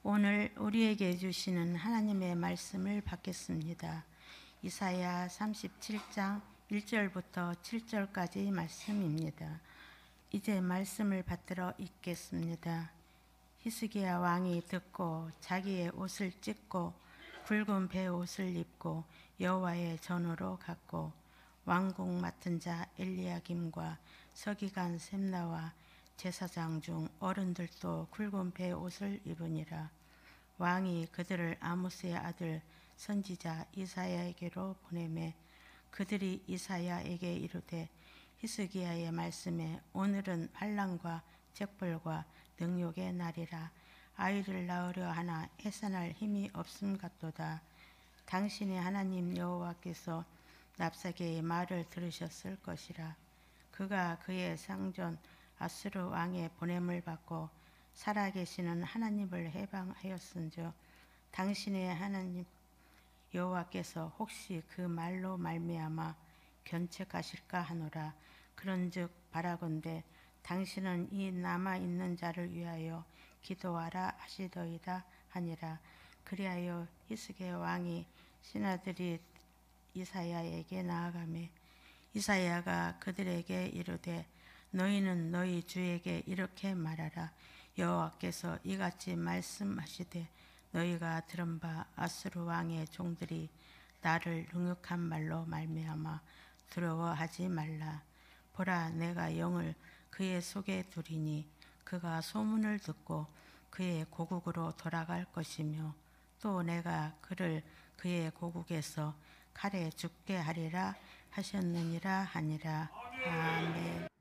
오늘 우리에게 주시는 하나님의 말씀을 받겠습니다. 이사야 37장 1절부터 7절까지 말씀입니다. 이제 말씀을 받들어 읽겠습니다. 히스기야 왕이 듣고 자기의 옷을 찢고 굵은 베옷을 입고 여호와의 전으로 갔고 왕궁 맡은 자 엘리야김과 서기관 셈나와 제사장 중 어른들도 굵은 베옷을 입으니라. 왕이 그들을 아모스의 아들 선지자 이사야에게로 보내매 그들이 이사야에게 이르되 히스기야의 말씀에 오늘은 환난과 책벌과 능욕의 날이라. 아이를 낳으려 하나 해산할 힘이 없음 같도다. 당신의 하나님 여호와께서 랍사게의 말을 들으셨을 것이라. 그가 그의 상전 아수르 왕의 보냄을 받고 살아계시는 하나님을 해방하였은즉 당신의 하나님 여호와께서 혹시 그 말로 말미암아 견책하실까 하노라. 그런즉 바라건대 당신은 이 남아 있는 자를 위하여 기도하라 하시더이다 하니라. 그리하여 히스기야 왕이 신하들이 이사야에게 나아가매 이사야가 그들에게 이르되 너희는 너희 주에게 이렇게 말하라. 여호와께서 이같이 말씀하시되 너희가 들은 바 아수르 왕의 종들이 나를 능욕한 말로 말미암아 두려워하지 말라. 보라, 내가 영을 그의 속에 두리니 그가 소문을 듣고 그의 고국으로 돌아갈 것이며 또 내가 그를 그의 고국에서 칼에 죽게 하리라 하셨느니라 하니라. 아멘.